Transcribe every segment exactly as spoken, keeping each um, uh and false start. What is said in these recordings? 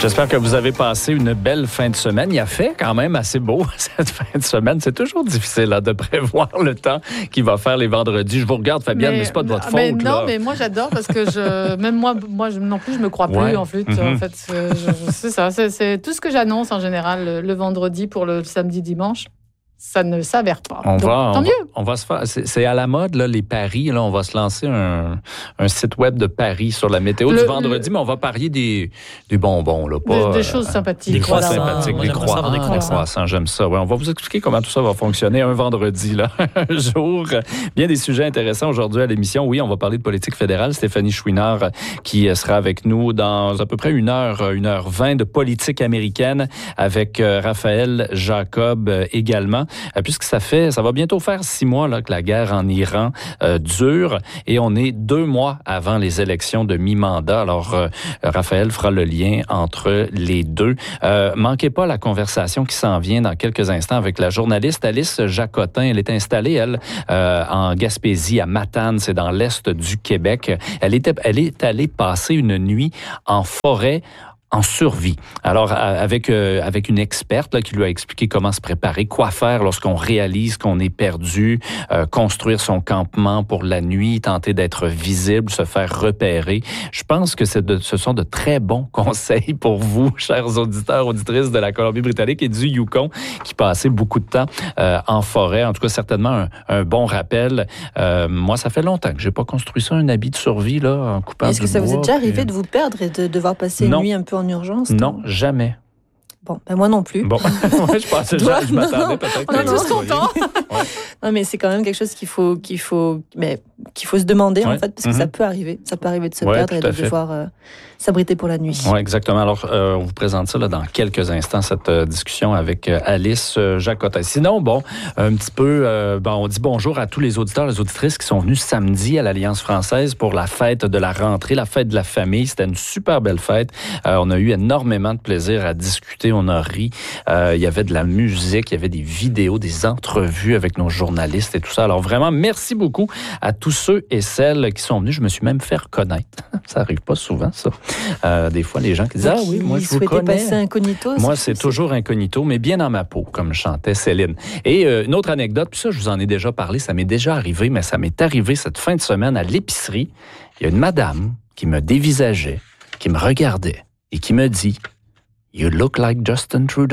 J'espère que vous avez passé une belle fin de semaine. Il a fait quand même assez beau cette fin de semaine. C'est toujours difficile là, de prévoir le temps qu'il va faire les vendredis. Je vous regarde, Fabienne, mais, mais c'est pas de votre mais faute. Non, là. mais moi j'adore parce que je, même moi, moi non plus, je me crois plus ouais. en flûte. Mm-hmm. En fait, je, c'est ça. C'est, c'est tout ce que j'annonce en général le, le vendredi pour le samedi, dimanche. Ça ne s'avère pas. On Donc, va, tant on mieux. Va, on va se faire. C'est, c'est à la mode là, les paris. Là, on va se lancer un, un site web de paris sur la météo le, du vendredi, le... mais on va parier des, des bonbons, là, pas des, des choses sympathiques. Des croissants voilà. sympathiques, Moi, des, croissants, des croissants. J'aime ça. Ouais, on va vous expliquer comment tout ça va fonctionner un vendredi, là, un jour. Bien des sujets intéressants aujourd'hui à l'émission. Oui, on va parler de politique fédérale. Stéphanie Chouinard qui sera avec nous dans à peu près une heure, une heure vingt de politique américaine avec Raphaël Jacob également, puisque ça fait Ça va bientôt faire six mois là, que la guerre en Iran euh, dure et on est deux mois avant les élections de mi-mandat. Alors, euh, Raphaël fera le lien entre les deux. Euh, manquez pas la conversation qui s'en vient dans quelques instants avec la journaliste Alice Jacotin. Elle est installée, elle, euh, en Gaspésie, à Matane, c'est dans l'est du Québec. Elle, était, elle est allée passer une nuit en forêt en survie. Alors, avec euh, avec une experte là, qui lui a expliqué comment se préparer, quoi faire lorsqu'on réalise qu'on est perdu, euh, construire son campement pour la nuit, tenter d'être visible, se faire repérer. Je pense que c'est de, ce sont de très bons conseils pour vous, chers auditeurs, auditrices de la Colombie-Britannique et du Yukon, qui passaient beaucoup de temps euh, en forêt. En tout cas, certainement un, un bon rappel. Euh, moi, ça fait longtemps que j'ai pas construit ça, un habit de survie là, en coupant Est-ce du que ça bois, vous est déjà puis... arrivé de vous perdre et de devoir passer une non. nuit un peu en urgence? Non, jamais. Bon, ben moi non plus. Bon, ouais, je pensais, je, je m'attendais peut-être. On est tous contents. Ouais. Non, mais c'est quand même quelque chose qu'il faut, qu'il faut, mais qu'il faut se demander ouais. en fait, parce que mm-hmm. ça peut arriver, ça peut arriver de se ouais, perdre et de fait. devoir euh, s'abriter pour la nuit. Oui, exactement. Alors, euh, on vous présente ça là, dans quelques instants, cette euh, discussion avec euh, Alice euh, Jacotin. Sinon, bon, un petit peu, euh, bon, on dit bonjour à tous les auditeurs, les auditrices qui sont venus samedi à l'Alliance française pour la fête de la rentrée, la fête de la famille. C'était une super belle fête. Euh, on a eu énormément de plaisir à discuter, on a ri. Euh, il y avait de la musique, il y avait des vidéos, des entrevues avec nos journalistes et tout ça. Alors vraiment, merci beaucoup à tous ceux et celles qui sont venus. Je me suis même fait reconnaître. Ça arrive pas souvent, ça. Euh, des fois, les gens qui disent « Ah oui, moi, je vous connais. » passer incognito. Moi, c'est, c'est toujours incognito, mais bien dans ma peau, comme chantait Céline. Et euh, une autre anecdote, puis ça, je vous en ai déjà parlé, ça m'est déjà arrivé, mais ça m'est arrivé cette fin de semaine à l'épicerie. Il y a une madame qui me dévisageait, qui me regardait et qui me dit « You look like Justin Trudeau. »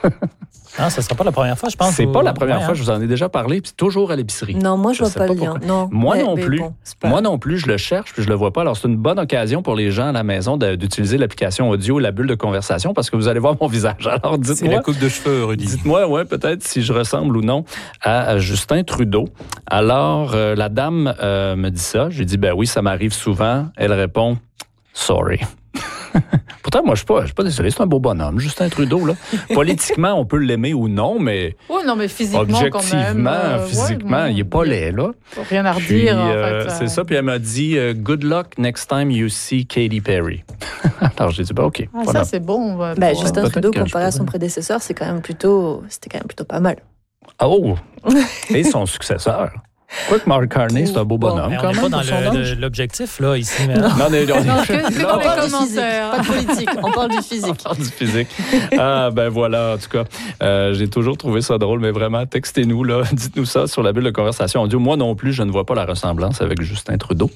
Non, ce ne sera pas la première fois, je pense. C'est ou... pas la première ouais, fois, hein. je vous en ai déjà parlé, puis toujours à l'épicerie. Non, moi, je, je vois pas, pas le lien. Non, moi mais, non mais plus. Bon, moi non plus, je le cherche, puis je le vois pas. Alors, c'est une bonne occasion pour les gens à la maison de, d'utiliser l'application audio, la bulle de conversation, parce que vous allez voir mon visage. Alors, dites-moi. C'est la coupe de cheveux, Rudy. Dites-moi, ouais, peut-être si je ressemble ou non à, à Justin Trudeau. Alors, euh, la dame euh, me dit ça. J'ai dit, ben oui, ça m'arrive souvent. Elle répond, sorry. Pourtant, moi, je ne suis, suis pas désolé. C'est un beau bonhomme, Justin Trudeau. Là. Politiquement, on peut l'aimer ou non, mais, oui, non, mais physiquement, objectivement, quand même, euh, physiquement, ouais, il n'est pas laid. Là. Rien à redire, en euh, fait. C'est ça. Puis elle m'a dit euh, « Good luck next time you see Katy Perry ». Alors, j'ai dit ben, « OK. Ah, voilà. » Ça, c'est bon. Bah, ben, pour, Justin euh, Trudeau, comparé à son prédécesseur, c'est quand même plutôt, c'était quand même plutôt pas mal. Oh! Et son successeur. Quoi que Mark Carney, c'est un beau bonhomme. Bon, quand on n'est même, pas dans le, le, l'objectif, là, ici. Mais... Non, non, mais, on... non que, que dans les commentaires. Pas de politique, on parle du physique. On parle du physique. Ah, ben voilà, en tout cas, euh, j'ai toujours trouvé ça drôle, mais vraiment, textez-nous, là, dites-nous ça sur la bulle de conversation audio. Moi non plus, je ne vois pas la ressemblance avec Justin Trudeau.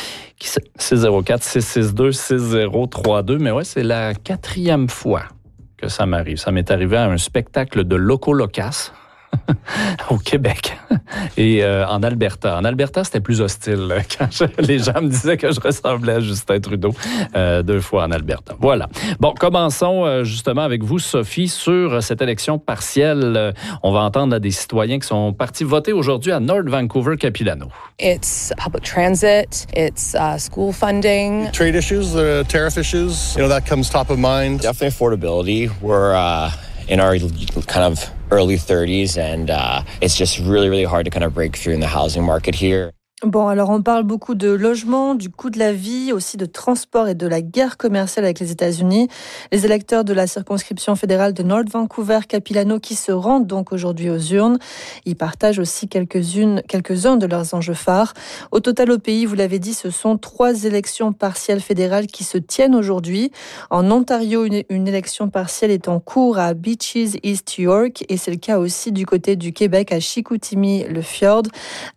six zéro quatre, six six deux, six zéro trois deux, mais ouais, c'est la quatrième fois que ça m'arrive. Ça m'est arrivé à un spectacle de Loco Locas. Au Québec et euh, en Alberta. En Alberta, c'était plus hostile quand je, les gens me disaient que je ressemblais à Justin Trudeau euh, deux fois en Alberta. Voilà. Bon, commençons euh, justement avec vous, Sophie, sur cette élection partielle. Euh, on va entendre là, des citoyens qui sont partis voter aujourd'hui à North Vancouver-Capilano. It's public transit, it's uh, school funding. Trade issues, uh, tariff issues, you know, that comes top of mind. Definitely affordability. We're uh, in our kind of early thirties, and uh, it's just really, really hard to kind of break through in the housing market here. Bon, alors on parle beaucoup de logement, du coût de la vie, aussi de transport et de la guerre commerciale avec les États-Unis. Les électeurs de la circonscription fédérale de North Vancouver-Capilano qui se rendent donc aujourd'hui aux urnes. Ils partagent aussi quelques-unes, quelques-uns de leurs enjeux phares. Au total au pays, vous l'avez dit, ce sont trois élections partielles fédérales qui se tiennent aujourd'hui. En Ontario, une, une élection partielle est en cours à Beaches, East York, et c'est le cas aussi du côté du Québec à Chicoutimi-le-Fjord.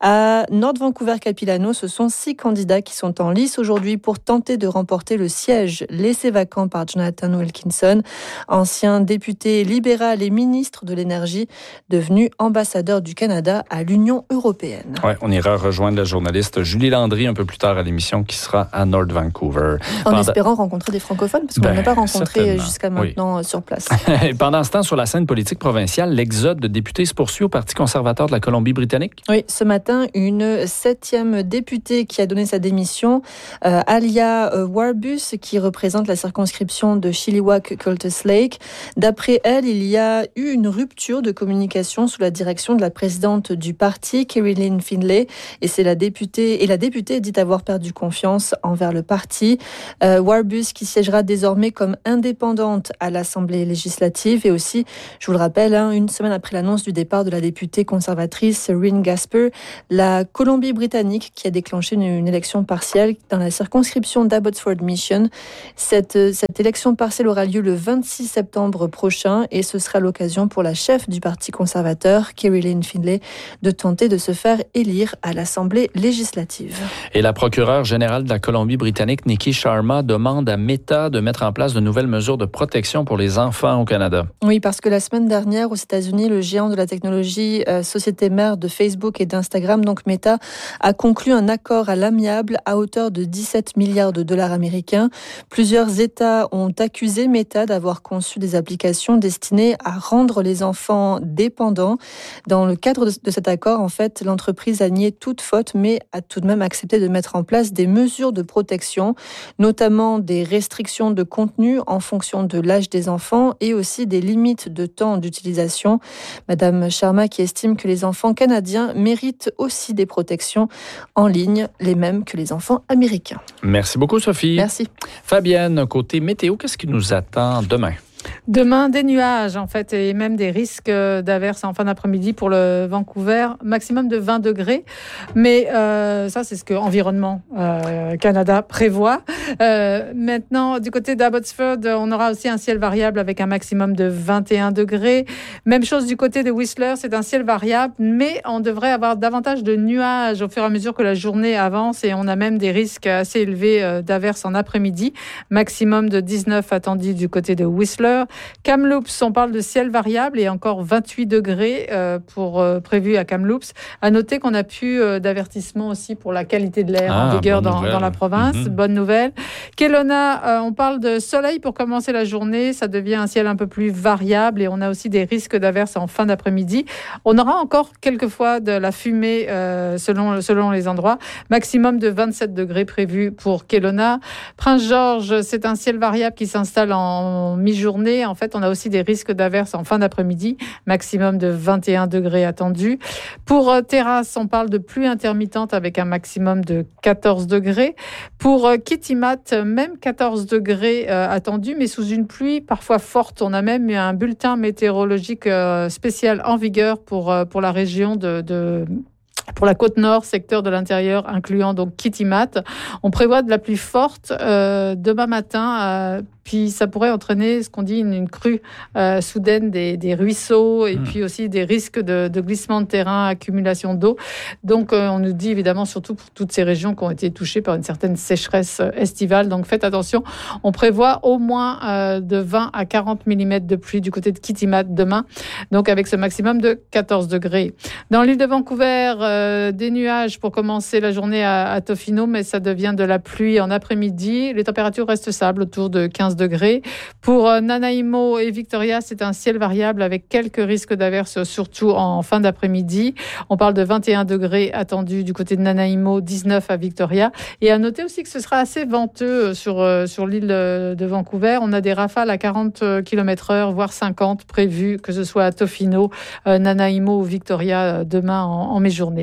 À North Vancouver-Capilano, ce sont six candidats qui sont en lice aujourd'hui pour tenter de remporter le siège laissé vacant par Jonathan Wilkinson, ancien député libéral et ministre de l'Énergie, devenu ambassadeur du Canada à l'Union européenne. Ouais, on ira rejoindre la journaliste Julie Landry un peu plus tard à l'émission qui sera à North Vancouver. En Pendant... espérant rencontrer des francophones, parce qu'on ben, n'a pas rencontré certainement. jusqu'à maintenant oui. sur place. Pendant ce temps, sur la scène politique provinciale, l'exode de députés se poursuit au Parti conservateur de la Colombie-Britannique. Oui, ce matin, une septième députée qui a donné sa démission, euh, Alia euh, Warbus, qui représente la circonscription de Chilliwack-Cultus Lake. D'après elle, il y a eu une rupture de communication sous la direction de la présidente du parti, Kerry-Lynne Findlay, et c'est la députée et la députée dit avoir perdu confiance envers le parti. Euh, Warbus qui siégera désormais comme indépendante à l'Assemblée législative et aussi, je vous le rappelle, hein, une semaine après l'annonce du départ de la députée conservatrice Rhyn Gasper, la Colombie-Britannique qui a déclenché une, une élection partielle dans la circonscription d'Abbotsford Mission. Cette, cette élection partielle aura lieu le vingt-six septembre prochain et ce sera l'occasion pour la chef du Parti conservateur, Kerry-Lynne Findlay, de tenter de se faire élire à l'Assemblée législative. Et la procureure générale de la Colombie-Britannique, Nikki Sharma, demande à Meta de mettre en place de nouvelles mesures de protection pour les enfants au Canada. Oui, parce que la semaine dernière, aux États-Unis, le géant de la technologie, euh, société mère de Facebook et d'Instagram, donc Meta, a conclu un accord à l'amiable à hauteur de dix-sept milliards de dollars américains. Plusieurs États ont accusé Meta d'avoir conçu des applications destinées à rendre les enfants dépendants. Dans le cadre de, de cet accord, en fait, l'entreprise a nié toute faute, mais a tout de même accepté de mettre en place des mesures de protection, notamment des restrictions de contenu en fonction de l'âge des enfants et aussi des limites de temps d'utilisation. Madame Sharma qui estime que les enfants canadiens méritent aussi des protections en ligne, les mêmes que les enfants américains. Merci beaucoup, Sophie. Merci. Fabienne, côté météo, qu'est-ce qui nous attend demain? Demain, des nuages, en fait, et même des risques d'averses en fin d'après-midi pour le Vancouver, maximum de vingt degrés. Mais euh, ça, c'est ce que Environnement euh, Canada prévoit. Euh, maintenant, du côté d'Abbotsford, on aura aussi un ciel variable avec un maximum de vingt et un degrés. Même chose du côté de Whistler, c'est un ciel variable, mais on devrait avoir davantage de nuages au fur et à mesure que la journée avance et on a même des risques assez élevés d'averses en après-midi. Maximum de dix-neuf attendus du côté de Whistler. Kamloops, on parle de ciel variable et encore vingt-huit degrés euh, pour, euh, prévu à Kamloops. À noter qu'on a plus euh, d'avertissement aussi pour la qualité de l'air ah, en vigueur dans, dans la province. Mm-hmm. Bonne nouvelle. Kelowna, euh, on parle de soleil pour commencer la journée. Ça devient un ciel un peu plus variable et on a aussi des risques d'averses en fin d'après-midi. On aura encore quelquefois de la fumée euh, selon, selon les endroits. Maximum de vingt-sept degrés prévu pour Kelowna. Prince-Georges, c'est un ciel variable qui s'installe en mi-journée. En fait, on a aussi des risques d'averses en fin d'après-midi, maximum de vingt et un degrés attendus. Pour euh, Terrasse, on parle de pluie intermittente avec un maximum de quatorze degrés. Pour euh, Kitimat, même quatorze degrés euh, attendus, mais sous une pluie parfois forte. On a même eu un bulletin météorologique euh, spécial en vigueur pour, euh, pour la région de... de Pour la côte nord, secteur de l'intérieur, incluant donc Kitimat. On prévoit de la pluie forte euh, demain matin, euh, puis ça pourrait entraîner ce qu'on dit une, une crue euh, soudaine des, des ruisseaux et mmh. puis aussi des risques de, de glissement de terrain, accumulation d'eau. Donc euh, on nous dit évidemment surtout pour toutes ces régions qui ont été touchées par une certaine sécheresse estivale. Donc faites attention, on prévoit au moins euh, de vingt à quarante millimètres de pluie du côté de Kitimat demain, donc avec ce maximum de quatorze degrés. Dans l'île de Vancouver, euh, des nuages pour commencer la journée à, à Tofino, mais ça devient de la pluie en après-midi. Les températures restent stables autour de quinze degrés. Pour euh, Nanaimo et Victoria, c'est un ciel variable avec quelques risques d'averses, surtout en fin d'après-midi. On parle de vingt et un degrés attendus du côté de Nanaimo, dix-neuf à Victoria. Et à noter aussi que ce sera assez venteux sur, euh, sur l'île de Vancouver. On a des rafales à quarante kilomètres heure, voire cinquante prévues, que ce soit à Tofino, euh, Nanaimo ou Victoria euh, demain en, en mi-journée.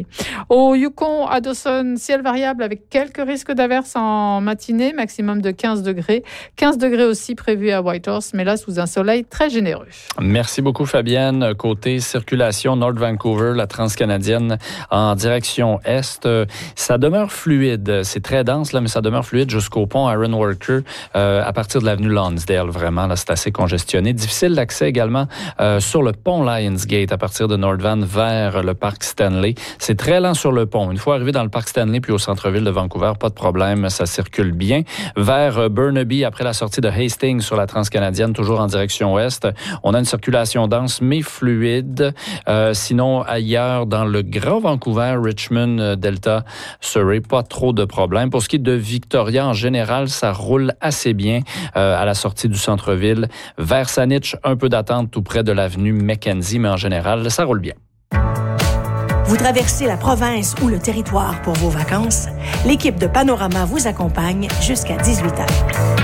degrés. Au Yukon, à Dawson, ciel variable avec quelques risques d'averses en matinée, maximum de quinze degrés. quinze degrés aussi prévus à Whitehorse, mais là sous un soleil très généreux. Merci beaucoup Fabienne. Côté circulation, North Vancouver, la transcanadienne en direction est, ça demeure fluide. C'est très dense là, mais ça demeure fluide jusqu'au pont Ironworker euh, à partir de l'avenue Lonsdale. Vraiment, là, c'est assez congestionné. Difficile d'accès également euh, sur le pont Lionsgate à partir de North Van vers le parc Stanley. C'est très lent sur le pont. Une fois arrivé dans le parc Stanley puis au centre-ville de Vancouver, pas de problème, ça circule bien. Vers Burnaby, après la sortie de Hastings sur la transcanadienne, toujours en direction ouest, on a une circulation dense mais fluide. Euh, sinon, ailleurs, dans le Grand Vancouver, Richmond, Delta, Surrey, pas trop de problèmes. Pour ce qui est de Victoria, en général, ça roule assez bien euh, à la sortie du centre-ville. Vers Saanich, un peu d'attente tout près de l'avenue Mackenzie, mais en général, ça roule bien. Vous traversez la province ou le territoire pour vos vacances? L'équipe de Panorama vous accompagne jusqu'à dix-huit heures.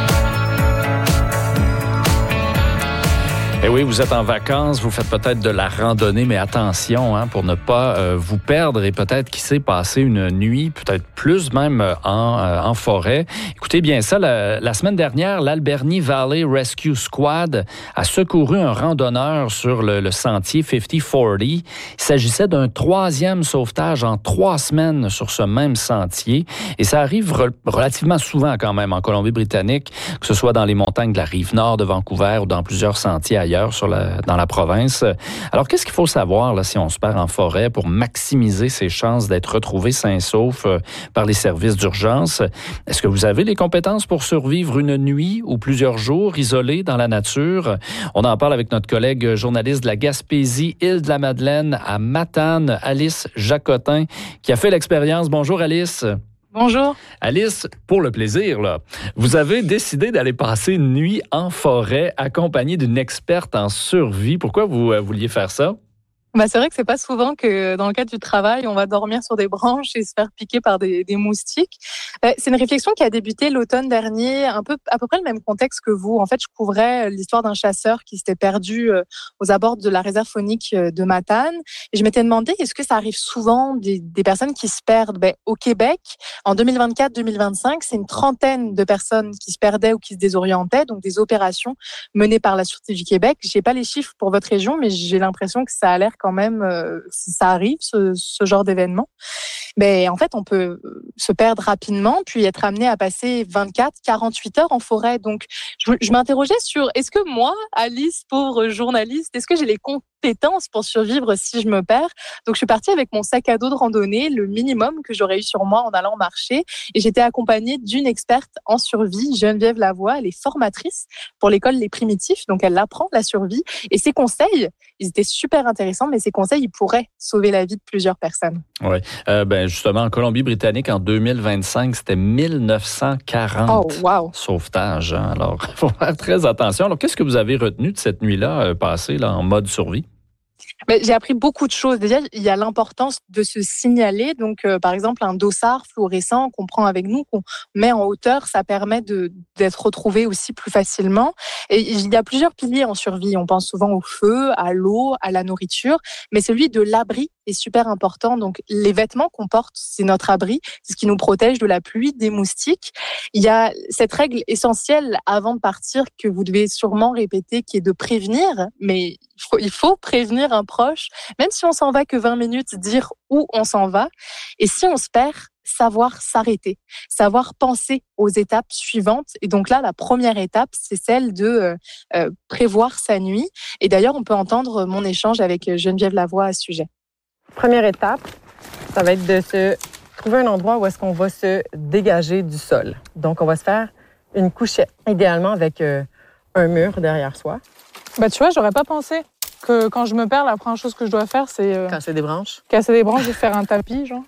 Eh oui, vous êtes en vacances, vous faites peut-être de la randonnée, mais attention hein, pour ne pas euh, vous perdre et peut-être qui sait passer une nuit, peut-être plus même en, euh, en forêt. Écoutez bien ça, la, la semaine dernière, l'Alberni Valley Rescue Squad a secouru un randonneur sur le, le sentier cinquante quarante. Il s'agissait d'un troisième sauvetage en trois semaines sur ce même sentier et ça arrive re- relativement souvent quand même en Colombie-Britannique, que ce soit dans les montagnes de la Rive-Nord de Vancouver ou dans plusieurs sentiers ailleurs. Sur la, dans la province. Alors, qu'est-ce qu'il faut savoir là, si on se perd en forêt pour maximiser ses chances d'être retrouvé sain et sauf euh, par les services d'urgence? Est-ce que vous avez les compétences pour survivre une nuit ou plusieurs jours isolés dans la nature? On en parle avec notre collègue journaliste de la Gaspésie, Île-de-la-Madeleine, à Matane, Alice Jacotin, qui a fait l'expérience. Bonjour, Alice. Bonjour. Alice, pour le plaisir, là, vous avez décidé d'aller passer une nuit en forêt accompagnée d'une experte en survie. Pourquoi vous euh, vouliez faire ça? Bah, c'est vrai que c'est pas souvent que dans le cadre du travail, on va dormir sur des branches et se faire piquer par des, des moustiques. Euh, c'est une réflexion qui a débuté l'automne dernier, un peu à peu près le même contexte que vous. En fait, je couvrais l'histoire d'un chasseur qui s'était perdu euh, aux abords de la réserve faunique de Matane. Et je m'étais demandé, est-ce que ça arrive souvent des, des personnes qui se perdent? Ben, au Québec, en deux mille vingt-quatre deux mille vingt-cinq, c'est une trentaine de personnes qui se perdaient ou qui se désorientaient, donc des opérations menées par la Sûreté du Québec. J'ai pas les chiffres pour votre région, mais j'ai l'impression que ça a l'air quand même, euh, si ça arrive, ce, ce genre d'événement. Mais en fait, on peut se perdre rapidement, puis être amené à passer vingt-quatre, quarante-huit heures en forêt. Donc, je, je m'interrogeais sur, est-ce que moi, Alice, pauvre journaliste, est-ce que j'ai les compétences pour survivre si je me perds? Donc, je suis partie avec mon sac à dos de randonnée, le minimum que j'aurais eu sur moi en allant marcher. Et j'étais accompagnée d'une experte en survie, Geneviève Lavoie. Elle est formatrice pour l'école Les Primitifs. Donc, elle apprend la survie. Et ses conseils, ils étaient super intéressants, mais ses conseils, ils pourraient sauver la vie de plusieurs personnes. Oui. Euh, ben, justement, en Colombie-Britannique, en deux mille vingt-cinq, c'était mille neuf cent quarante oh, wow. sauvetages. Hein? Alors, il faut faire très attention. Alors, qu'est-ce que vous avez retenu de cette nuit-là, euh, passée là, en mode survie? Mais j'ai appris beaucoup de choses. Déjà, il y a l'importance de se signaler. Donc, euh, par exemple, un dossard fluorescent qu'on prend avec nous, qu'on met en hauteur, ça permet de, d'être retrouvé aussi plus facilement. Et il y a plusieurs piliers en survie. On pense souvent au feu, à l'eau, à la nourriture. Mais celui de l'abri est super important. Donc, les vêtements qu'on porte, c'est notre abri. C'est ce qui nous protège de la pluie, des moustiques. Il y a cette règle essentielle avant de partir que vous devez sûrement répéter, qui est de prévenir. Mais il faut, il faut prévenir un proche, même si on s'en va que vingt minutes, dire où on s'en va. Et si on se perd, savoir s'arrêter, savoir penser aux étapes suivantes. Et donc là, la première étape, c'est celle de euh, prévoir sa nuit. Et d'ailleurs, on peut entendre mon échange avec Geneviève Lavoie à ce sujet. Première étape, ça va être de se trouver un endroit où est-ce qu'on va se dégager du sol. Donc, on va se faire une couchette, idéalement avec euh, un mur derrière soi. Bah, tu vois, j'aurais pas pensé que quand je me perds, la première chose que je dois faire, c'est... Euh, casser des branches. Casser des branches et faire un tapis, genre.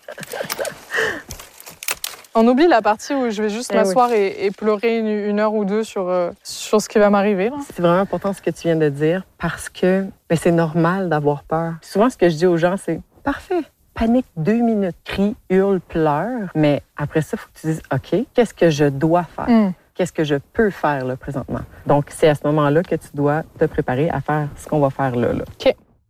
On oublie la partie où je vais juste eh m'asseoir oui. et, et pleurer une, une heure ou deux sur, euh, sur ce qui va m'arriver. Là. C'est vraiment important ce que tu viens de dire parce que ben, c'est normal d'avoir peur. Souvent, ce que je dis aux gens, c'est « Parfait, panique deux minutes, crie, hurle, pleure. » Mais après ça, il faut que tu dises « OK, qu'est-ce que je dois faire? Mm. Qu'est-ce que je peux faire là, présentement? » Donc, c'est à ce moment-là que tu dois te préparer à faire ce qu'on va faire là. là. OK.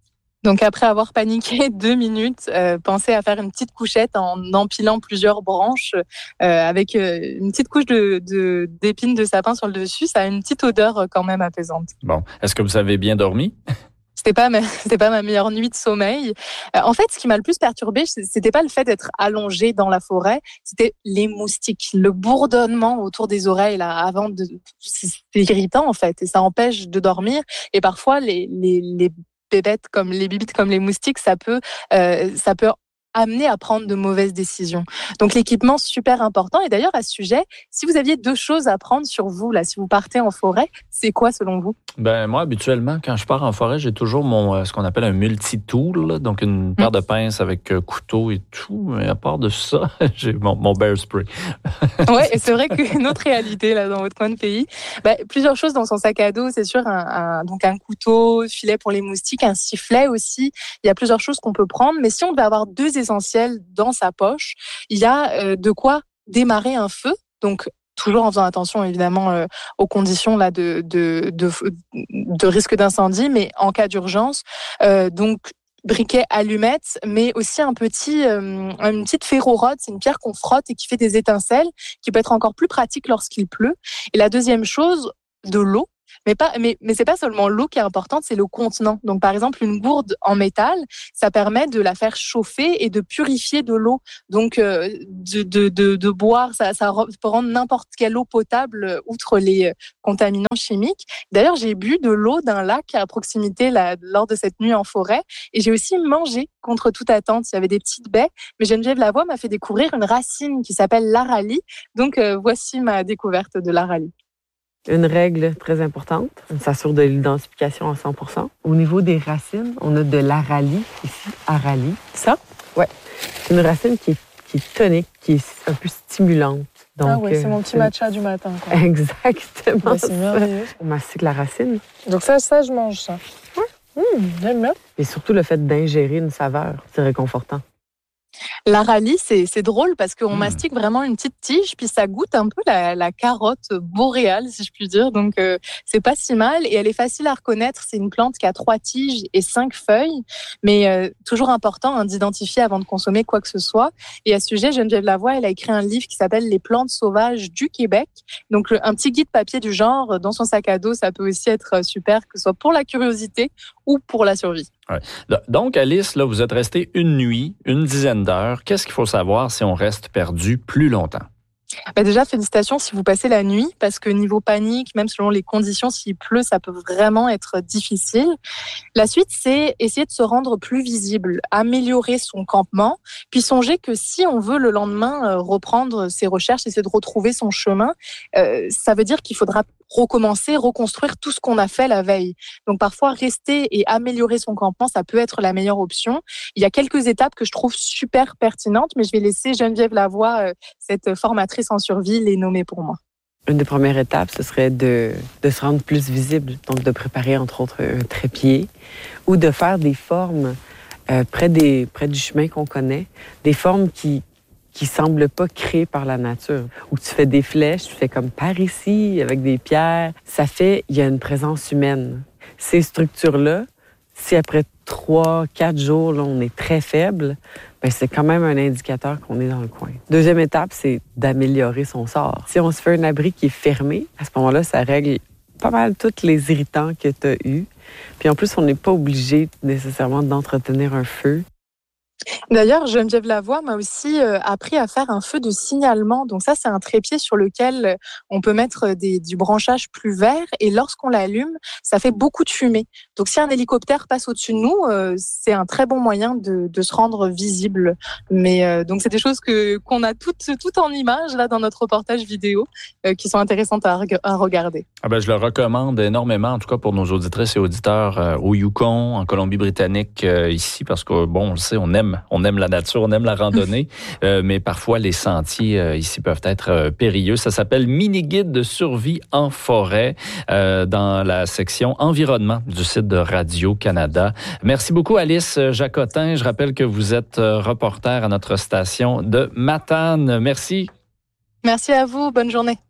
Donc après avoir paniqué deux minutes, euh, pensez à faire une petite couchette en empilant plusieurs branches euh, avec euh, une petite couche de, de, d'épines de sapin sur le dessus. Ça a une petite odeur quand même apaisante. Bon, est-ce que vous avez bien dormi? C'était pas ma, c'était pas ma meilleure nuit de sommeil. Euh, en fait, ce qui m'a le plus perturbée, c'était pas le fait d'être allongée dans la forêt, c'était les moustiques, le bourdonnement autour des oreilles là, avant de, c'est irritant en fait, et ça empêche de dormir. Et parfois, les les les bébêtes comme les bibites comme les moustiques, ça peut euh, ça peut amener à prendre de mauvaises décisions. Donc l'équipement, super important. Et d'ailleurs, à ce sujet, si vous aviez deux choses à prendre sur vous, là, si vous partez en forêt, c'est quoi selon vous? Ben moi, habituellement, quand je pars en forêt, j'ai toujours mon euh, ce qu'on appelle un multi-tool, là, donc une paire de pinces avec euh, couteau et tout. Mais à part de ça, j'ai mon, mon bear spray. Oui, et c'est vrai qu'une autre réalité là dans votre coin de pays, ben, plusieurs choses dans son sac à dos, c'est sûr, un, un, donc un couteau, filet pour les moustiques, un sifflet aussi. Il y a plusieurs choses qu'on peut prendre, mais si on devait avoir deux essentiels dans sa poche, il y a euh, de quoi démarrer un feu, donc toujours en faisant attention évidemment euh, aux conditions là de de de, de risque d'incendie, mais en cas d'urgence, euh, donc briquet, allumettes, mais aussi un petit euh, une petite ferrorode, c'est une pierre qu'on frotte et qui fait des étincelles, qui peut être encore plus pratique lorsqu'il pleut. Et la deuxième chose, de l'eau. Mais pas, mais, mais c'est pas seulement l'eau qui est importante, c'est le contenant. Donc, par exemple, une gourde en métal, ça permet de la faire chauffer et de purifier de l'eau. Donc, euh, de, de, de, de boire, ça, ça peut rendre n'importe quelle eau potable, outre les contaminants chimiques. D'ailleurs, j'ai bu de l'eau d'un lac à proximité là, lors de cette nuit en forêt, et j'ai aussi mangé contre toute attente. Il y avait des petites baies, mais Geneviève Lavoie m'a fait découvrir une racine qui s'appelle l'aralie. Donc, euh, voici ma découverte de l'aralie. Une règle très importante, on s'assure de l'identification à cent pour cent. Au niveau des racines, on a de l'aralie, ici, aralie. Ça? Oui. C'est une racine qui est, qui est tonique, qui est un peu stimulante. Donc, ah oui, c'est euh, mon petit matcha du matin. Quoi. Exactement. Ben, c'est merveilleux. On mastique la racine. Donc ça, ça, je mange ça. Oui. Mmh, j'aime bien. Et surtout le fait d'ingérer une saveur, c'est réconfortant. L'aralie, c'est, c'est drôle parce qu'on mmh. mastique vraiment une petite tige, puis ça goûte un peu la, la carotte boréale, si je puis dire. Donc, euh, c'est pas si mal. Et elle est facile à reconnaître. C'est une plante qui a trois tiges et cinq feuilles. Mais euh, toujours important hein, d'identifier avant de consommer quoi que ce soit. Et à ce sujet, Geneviève Lavoie, elle a écrit un livre qui s'appelle « Les plantes sauvages du Québec ». Donc, un petit guide papier du genre dans son sac à dos, ça peut aussi être super, que ce soit pour la curiosité ou pour la survie. Ouais. Donc, Alice, là, vous êtes restée une nuit, une dizaine d'heures. Qu'est-ce qu'il faut savoir si on reste perdu plus longtemps? Ben déjà, félicitations si vous passez la nuit, parce que niveau panique, même selon les conditions, s'il pleut, ça peut vraiment être difficile. La suite, c'est essayer de se rendre plus visible, améliorer son campement, puis songer que si on veut le lendemain reprendre ses recherches, essayer de retrouver son chemin, euh, ça veut dire qu'il faudra recommencer, reconstruire tout ce qu'on a fait la veille. Donc parfois, rester et améliorer son campement, ça peut être la meilleure option. Il y a quelques étapes que je trouve super pertinentes, mais je vais laisser Geneviève Lavoie, cette formatrice en survie, les nommer pour moi. Une des premières étapes, ce serait de, de se rendre plus visible, donc de préparer entre autres un trépied ou de faire des formes euh, près, des, près du chemin qu'on connaît, des formes qui qui semblent pas créées par la nature. Où tu fais des flèches, tu fais comme par ici, avec des pierres. Ça fait, il y a une présence humaine. Ces structures-là, si après trois, quatre jours, là, on est très faible, ben c'est quand même un indicateur qu'on est dans le coin. Deuxième étape, c'est d'améliorer son sort. Si on se fait un abri qui est fermé, à ce moment-là, ça règle pas mal tous les irritants que tu as eus. Puis en plus, on n'est pas obligé nécessairement d'entretenir un feu. D'ailleurs, Geneviève Lavoie m'a aussi euh, appris à faire un feu de signalement. Donc ça, c'est un trépied sur lequel on peut mettre des, du branchage plus vert. Et lorsqu'on l'allume, ça fait beaucoup de fumée. Donc si un hélicoptère passe au-dessus de nous, euh, c'est un très bon moyen de, de se rendre visible. Mais euh, donc c'est des choses que qu'on a toutes, toutes en images là dans notre reportage vidéo euh, qui sont intéressantes à, à regarder. Ah ben, je le recommande énormément, en tout cas pour nos auditrices et auditeurs euh, au Yukon, en Colombie-Britannique, euh, ici, parce que bon, on le sait, on aime On aime la nature, on aime la randonnée, euh, mais parfois les sentiers euh, ici peuvent être euh, périlleux. Ça s'appelle Mini-guide de survie en forêt euh, dans la section environnement du site de Radio-Canada. Merci beaucoup Alice Jacotin. Je rappelle que vous êtes euh, reporter à notre station de Matane. Merci. Merci à vous. Bonne journée.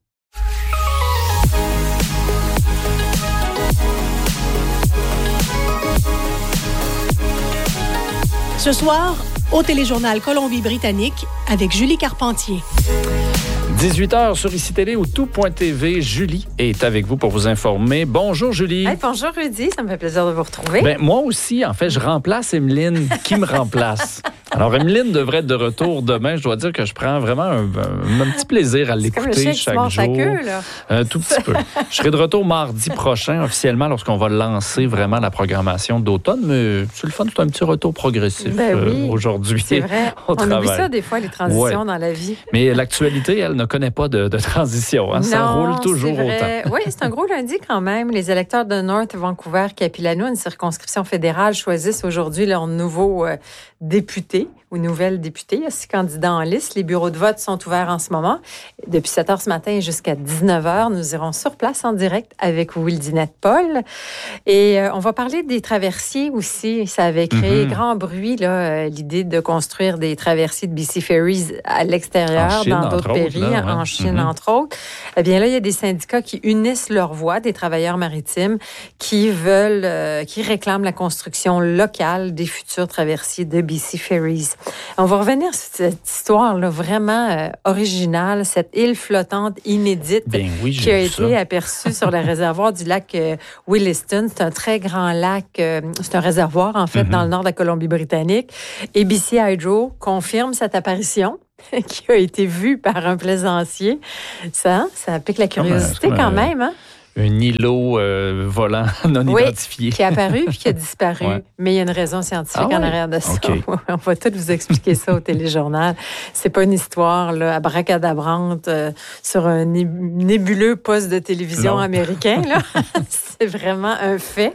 Ce soir, au Téléjournal Colombie-Britannique avec Julie Carpentier. dix-huit heures sur I C I Télé ou tout point T V. Julie est avec vous pour vous informer. Bonjour Julie. Hey, bonjour Rudy, ça me fait plaisir de vous retrouver. Ben, moi aussi, en fait, je remplace Emeline qui me remplace. Alors, Emeline devrait être de retour demain. Je dois dire que je prends vraiment un, un, un petit plaisir à l'écouter chaque jour. Sa queue, là. Un tout petit peu. Je serai de retour mardi prochain, officiellement, lorsqu'on va lancer vraiment la programmation d'automne. Mais c'est le fun, c'est un petit retour progressif ben oui, euh, aujourd'hui. C'est vrai. On oublie ça des fois, les transitions ouais. dans la vie. Mais l'actualité, elle ne connaît pas de, de transition. Hein? Non, ça roule toujours c'est vrai. autant. Oui, c'est un gros lundi quand même. Les électeurs de North Vancouver-Capilano, une circonscription fédérale, choisissent aujourd'hui leur nouveau euh, député ou nouvelle députée. Il y a six candidats en liste. Les bureaux de vote sont ouverts en ce moment. Depuis sept heures ce matin jusqu'à dix-neuf heures, nous irons sur place en direct avec Wildinette Paul. Et euh, on va parler des traversiers aussi. Ça avait créé mm-hmm. grand bruit, là, euh, l'idée de construire des traversiers de B C Ferries à l'extérieur, Chine, dans d'autres pays, là, ouais. en Chine, mm-hmm. entre autres. Eh bien là, il y a des syndicats qui unissent leurs voix, des travailleurs maritimes, qui veulent, euh, qui réclament la construction locale des futurs traversiers de B C Ferries. On va revenir sur cette histoire-là vraiment euh, originale, cette île flottante inédite ben oui, qui a été ça. aperçue sur le réservoir du lac euh, Williston. C'est un très grand lac, euh, c'est un réservoir en fait mm-hmm. dans le nord de la Colombie-Britannique. Et B C Hydro confirme cette apparition qui a été vue par un plaisancier. Ça, ça pique la curiosité quand même, hein? Un îlot euh, volant non oui, identifié. qui est apparu puis qui a disparu. Ouais. Mais il y a une raison scientifique ah ouais? en arrière de ça. Okay. On va tout vous expliquer ça au téléjournal. C'est pas une histoire là, abracadabrante euh, sur un nébuleux poste de télévision non. américain. Là. C'est vraiment un fait.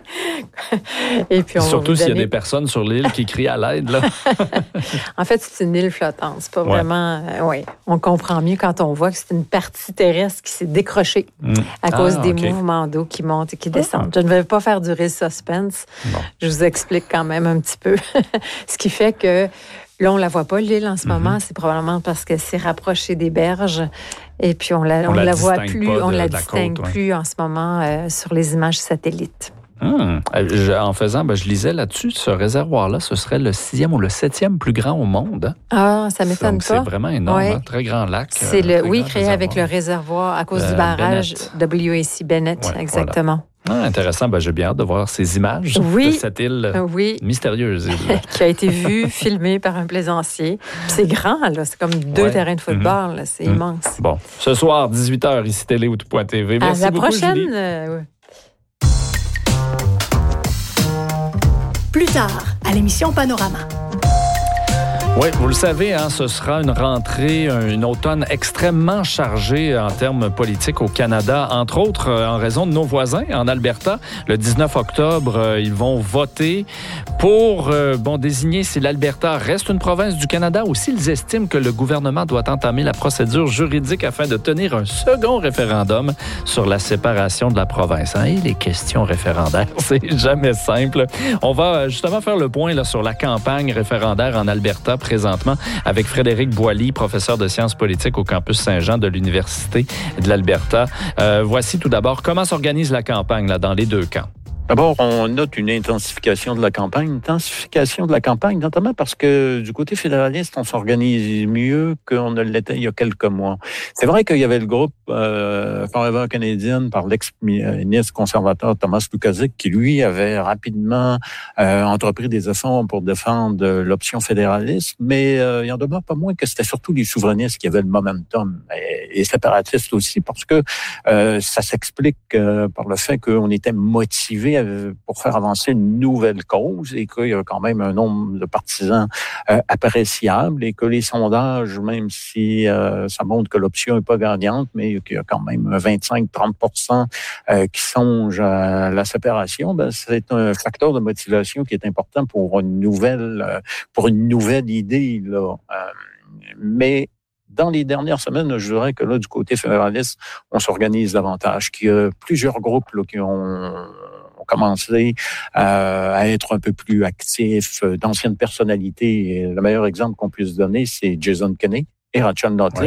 Et puis on Surtout va vous s'il donner... y a des personnes sur l'île qui crient à l'aide. Là. En fait, c'est une île flottante. C'est pas ouais. vraiment... Euh, oui, on comprend mieux quand on voit que c'est une partie terrestre qui s'est décrochée mmh. à cause ah, des okay. mouvements d'eau qui montent et qui descendent. Ah. Je ne vais pas faire durer ce suspense. Bon. Je vous explique quand même un petit peu. Ce qui fait que là, on ne la voit pas, l'île, en ce mm-hmm. moment. C'est probablement parce qu'elle s'est rapprochée des berges. Et puis, on la, on on la, la voit plus, on ne la distingue côte, plus ouais. en ce moment euh, sur les images satellites. Hum. En faisant, ben, je lisais là-dessus, ce réservoir-là, ce serait le sixième ou le septième plus grand au monde. Hein? Ah, ça m'étonne Donc, pas. C'est vraiment énorme, ouais. hein? Très grand lac. C'est le, oui, créé réservoir. Avec le réservoir à cause euh, du barrage Bennett. W A C Bennett, ouais, exactement. Voilà. Ah, intéressant. Ben, j'ai bien hâte de voir ces images oui, de cette île oui. mystérieuse. Île. Qui a été vue, filmée par un plaisancier. C'est grand, là. C'est comme deux ouais. terrains de football. Mm-hmm. Là. C'est mm-hmm. immense. Bon. Ce soir, dix-huit heures, ici Télé ou tout point T V. Merci à la beaucoup, prochaine. Julie. Euh, ouais. Plus tard, à l'émission Panorama. Oui, vous le savez, hein, ce sera une rentrée, une automne extrêmement chargée en termes politiques au Canada, entre autres en raison de nos voisins en Alberta. Le dix-neuf octobre, ils vont voter pour euh, bon, désigner si l'Alberta reste une province du Canada ou s'ils estiment que le gouvernement doit entamer la procédure juridique afin de tenir un second référendum sur la séparation de la province. Hein? Et les questions référendaires, c'est jamais simple. On va justement faire le point là, sur la campagne référendaire en Alberta présentement avec Frédéric Boily, professeur de sciences politiques au campus Saint-Jean de l'Université de l'Alberta. Euh, voici tout d'abord comment s'organise la campagne là, dans les deux camps. D'abord, on note une intensification de la campagne, une intensification de la campagne, notamment parce que du côté fédéraliste, on s'organise mieux qu'on ne l'était il y a quelques mois. C'est vrai qu'il y avait le groupe euh, Forever Canadian par l'ex-ministre conservateur Thomas Lukaszuk qui, lui, avait rapidement euh, entrepris des efforts pour défendre l'option fédéraliste, mais euh, il en demeure pas moins que c'était surtout les souverainistes qui avaient le momentum, et les séparatistes aussi, parce que euh, ça s'explique euh, par le fait qu'on était motivés pour faire avancer une nouvelle cause et qu'il y a quand même un nombre de partisans euh, appréciable et que les sondages, même si euh, ça montre que l'option n'est pas gagnante, mais qu'il y a quand même vingt-cinq à trente pour cent euh, qui songent à la séparation, ben, c'est un facteur de motivation qui est important pour une nouvelle, euh, pour une nouvelle idée, là. Euh, mais dans les dernières semaines, je dirais que là, du côté fédéraliste, on s'organise davantage, qu'il y a plusieurs groupes là, qui ont commencé euh, à être un peu plus actifs, euh, d'anciennes personnalités. Et le meilleur exemple qu'on puisse donner, c'est Jason Kenney et Rachel Notley, oui.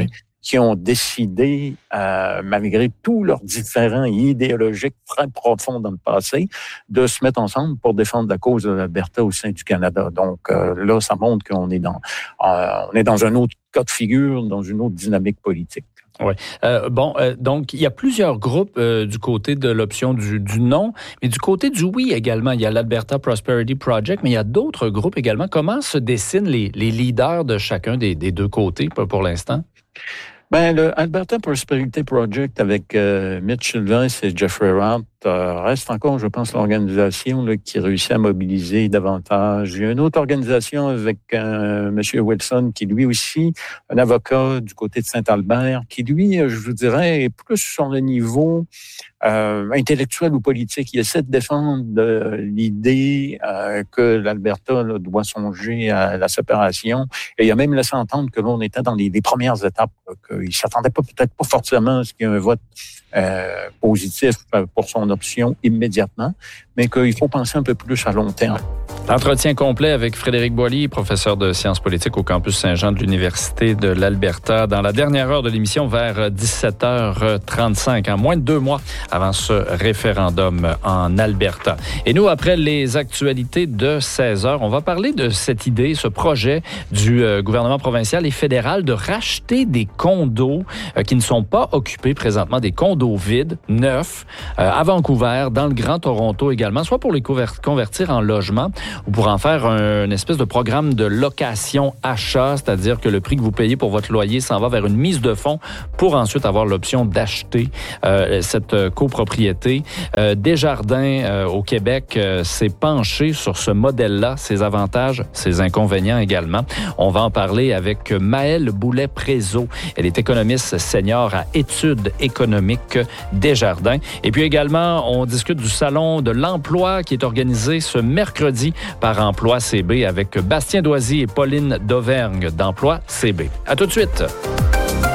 qui ont décidé, euh, malgré tous leurs différends idéologiques très profonds dans le passé, de se mettre ensemble pour défendre la cause de l'Alberta au sein du Canada. Donc euh, là, ça montre qu'on est dans, euh, on est dans un autre cas de figure, dans une autre dynamique politique. Oui. Euh, bon, euh, donc, il y a plusieurs groupes euh, du côté de l'option du, du non, mais du côté du oui également. Il y a l'Alberta Prosperity Project, mais il y a d'autres groupes également. Comment se dessinent les, les leaders de chacun des, des deux côtés pour, pour l'instant? Ben, le Alberta Prosperity Project avec euh, Mitch Sylvestre et Jeffrey Rout euh, reste encore, je pense, l'organisation là, qui réussit à mobiliser davantage. Il y a une autre organisation avec euh, M. Wilson, qui lui aussi, un avocat du côté de Saint-Albert, qui lui, je vous dirais, est plus sur le niveau euh, intellectuel ou politique. Il essaie de défendre euh, l'idée euh, que l'Alberta là, doit songer à la séparation. Et il a même laissé entendre que l'on était dans les, les premières étapes, là, qu'il ne s'attendait pas peut-être pas forcément à ce qu'il y ait un vote euh, positif pour son option immédiatement, mais qu'il faut penser un peu plus à long terme. Entretien complet avec Frédéric Boilly, professeur de sciences politiques au campus Saint-Jean de l'Université de l'Alberta, dans la dernière heure de l'émission vers dix-sept heures trente-cinq, en moins de deux mois avant ce référendum en Alberta. Et nous, après les actualités de seize heures, on va parler de cette idée, ce projet du euh, gouvernement provincial et fédéral de racheter des condos euh, qui ne sont pas occupés présentement, des condos vides, neufs, euh, à Vancouver, dans le Grand Toronto également, soit pour les convertir en logement ou pour en faire un, une espèce de programme de location-achat, c'est-à-dire que le prix que vous payez pour votre loyer s'en va vers une mise de fonds pour ensuite avoir l'option d'acheter euh, cette copropriété. Euh, Desjardins euh, au Québec euh, s'est penché sur ce modèle-là, ses avantages, ses inconvénients également. On va en parler avec Maëlle Boulet-Prézot. Elle est économiste senior à Études économiques Desjardins. Et puis également, on discute du Salon de l'emploi qui est organisé ce mercredi par Emploi C B avec Bastien Doisy et Pauline Dauvergne d'Emploi C B. À tout de suite.